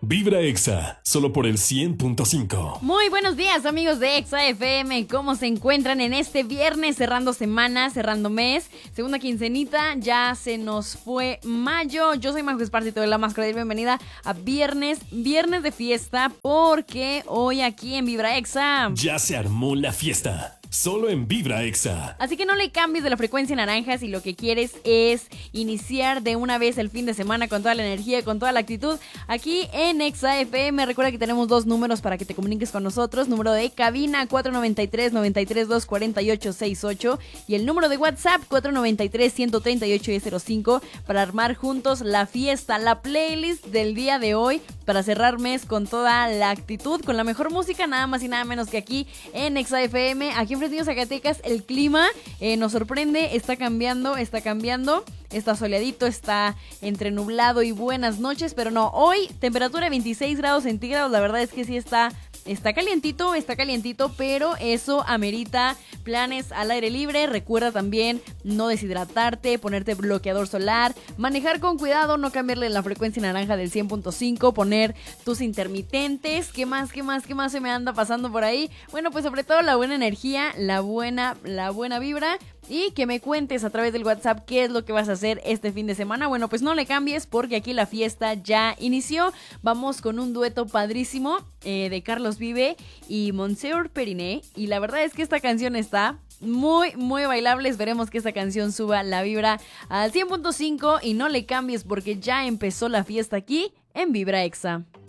Vibra Exa, solo por el 100.5. Muy buenos días, amigos de Exa FM. ¿Cómo se encuentran en este viernes? Cerrando semana, cerrando mes, segunda quincenita, ya se nos fue mayo. Yo soy Majo Esparza y te doy la más cordial bienvenida a viernes de fiesta, porque hoy aquí en Vibra Exa Ya se armó la fiesta. Solo en Vibra Exa. Así que no le cambies de la frecuencia naranja si lo que quieres es iniciar de una vez el fin de semana con toda la energía, con toda la actitud. Aquí en Exa FM, recuerda que tenemos dos números para que te comuniques con nosotros. Número de cabina 493-932-4868 y el número de WhatsApp 493-138-05 para armar juntos la fiesta, la playlist del día de hoy, para cerrar mes con toda la actitud, con la mejor música, nada más y nada menos que aquí en Exa FM. Aquí en Fresnillo, Zacatecas, el clima nos sorprende, está cambiando, está soleadito, está entre nublado y buenas noches, pero no, hoy temperatura 26 grados centígrados, la verdad es que sí está calientito, pero eso amerita planes al aire libre. Recuerda también no deshidratarte, ponerte bloqueador solar, manejar con cuidado, no cambiarle la frecuencia naranja del 100.5, poner tus intermitentes. ¿Qué más se me anda pasando por ahí? Bueno, pues sobre todo la buena energía, la buena vibra. Y que me cuentes a través del WhatsApp qué es lo que vas a hacer este fin de semana. Bueno, pues no le cambies porque aquí la fiesta ya inició. Vamos con un dueto padrísimo de Carlos Vive y Monsieur Periné. Y la verdad es que esta canción está muy bailable. Esperemos que esta canción suba la vibra al 100.5 y no le cambies porque ya empezó la fiesta aquí en Vibra Exa.